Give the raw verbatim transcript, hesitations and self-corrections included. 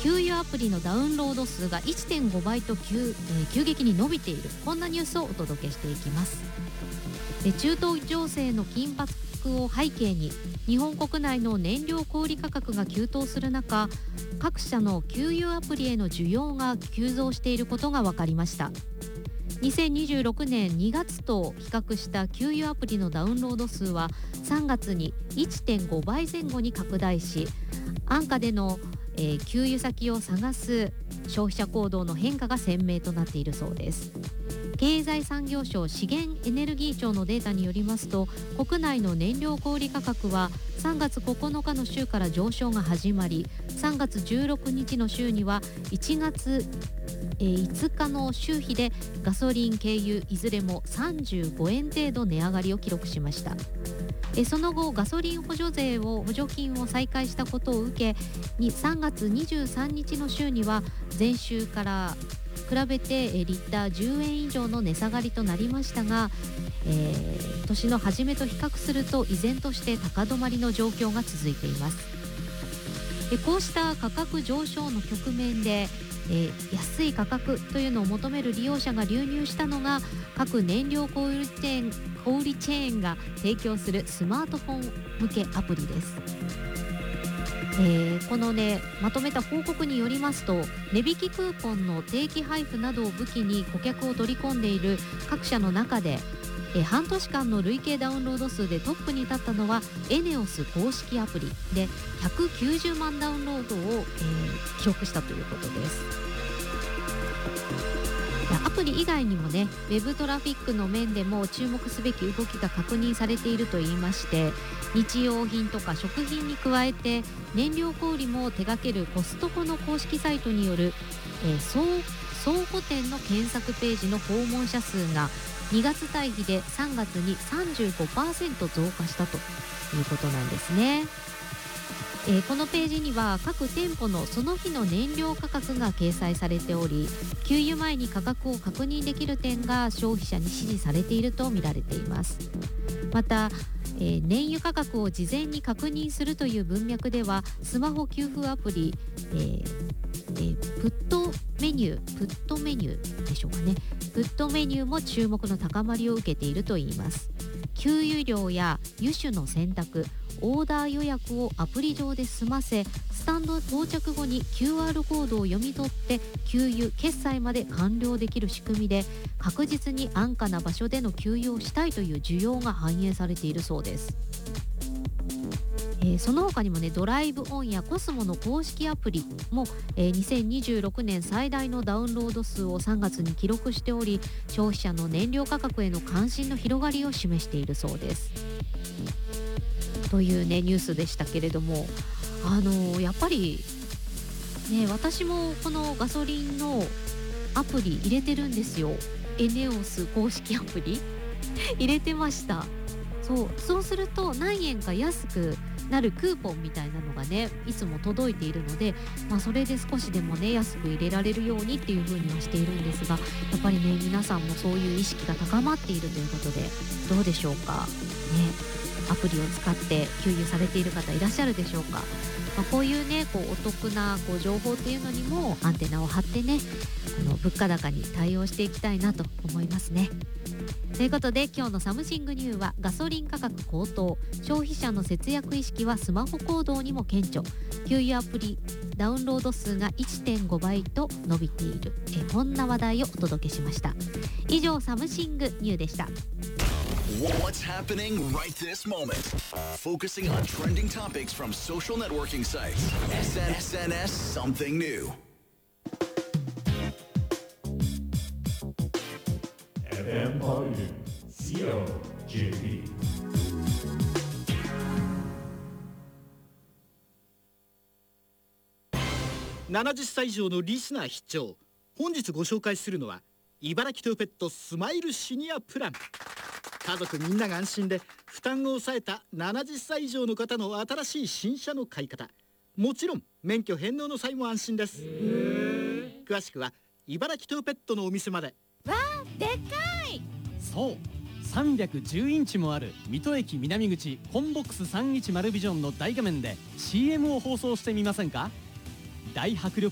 給油アプリのダウンロード数が いってんご 倍と 急,、えー、急激に伸びている、こんなニュースをお届けしていきます。で中東情勢の緊迫を背景に日本国内の燃料小売価格が急騰する中、各社の給油アプリへの需要が急増していることが分かりました。にせんにじゅうろくねんにがつと比較した給油アプリのダウンロード数はさんがつに いってんご 倍前後に拡大し、安価での、えー、給油先を探す消費者行動の変化が鮮明となっているそうです。経済産業省資源エネルギー庁のデータによりますと、国内の燃料小売価格はさんがつここのかの週から上昇が始まり、さんがつじゅうろくにちの週にはいちがついつかの週比でガソリン、軽油いずれもさんじゅうごえん程度値上がりを記録しました。その後ガソリン補助税を補助金を再開したことを受けにさんがつにじゅうさんにちの週には前週から比べてリッターじゅうえん以上の値下がりとなりましたが、えー、年の初めと比較すると依然として高止まりの状況が続いています。でこうした価格上昇の局面で、えー、安い価格というのを求める利用者が流入したのが各燃料小売チェーン、小売チェーンが提供するスマートフォン向けアプリです。えー、このねまとめた報告によりますと、値引きクーポンの定期配布などを武器に顧客を取り込んでいる各社の中で、えー、半年間の累計ダウンロード数でトップに立ったのはエネオス公式アプリでひゃくきゅうじゅうまんダウンロードを、えー、記録したということです。アプリ以外にもね、ウェブトラフィックの面でも注目すべき動きが確認されているといいまして、日用品とか食品に加えて燃料小売も手掛けるコストコの公式サイトによる、えー、総倉庫店の検索ページの訪問者数がにがつ対比でさんがつに さんじゅうごパーセント 増加したということなんですね。えー、このページには各店舗のその日の燃料価格が掲載されており、給油前に価格を確認できる点が消費者に支持されていると見られています。また、えー、燃油価格を事前に確認するという文脈ではスマホ給付アプリ、えーえー、プットメニュープットメニューでしょうかねプットメニューも注目の高まりを受けているといいます。給油量や油種の選択、オーダー予約をアプリ上で済ませ、スタンド到着後に キューアール コードを読み取って給油決済まで完了できる仕組みで、確実に安価な場所での給油をしたいという需要が反映されているそうです。えー、その他にもね、ドライブオンやコスモの公式アプリも、えー、にせんにじゅうろくねん最大のダウンロード数をさんがつに記録しており、消費者の燃料価格への関心の広がりを示しているそうです。というねニュースでしたけれども、あのー、やっぱりね、私もこのガソリンのアプリ入れてるんですよ。エネオス公式アプリ入れてました。そうそうすると何円か安くなるクーポンみたいなのがねいつも届いているので、まあ、それで少しでもね安く入れられるようにっていう風にはしているんですが、やっぱりね皆さんもそういう意識が高まっているということで、どうでしょうかね。アプリを使って給油されている方いらっしゃるでしょうか。まあ、こういうねこうお得なこう情報っていうのにもアンテナを張ってね、あの物価高に対応していきたいなと思いますね。ということで今日のサムシングニューはガソリン価格高騰、消費者の節約意識はスマホ行動にも顕著、給油アプリダウンロード数が いってんご 倍と伸びている、えこんな話題をお届けしました。以上サムシングニューでした。 What's happening right this moment? Focusing on trending topics from social networking sites. エスエヌエス Something New. エフエム Volume ゼロ ジェーピー。 ななじゅっさい以上のリスナー必聴。本日ご紹介するのは茨城トヨペットスマイルシニアプラン。家族みんなが安心で負担を抑えたななじゅっさい以上の方の新しい新車の買い方、もちろん免許返納の際も安心です。詳しくは茨城トヨペットのお店まで。 わあ、でっかい。 そうさんびゃくじゅうインチもある水戸駅南口コンボックスさんいちまるビジョンの大画面で シーエム を放送してみませんか。大迫力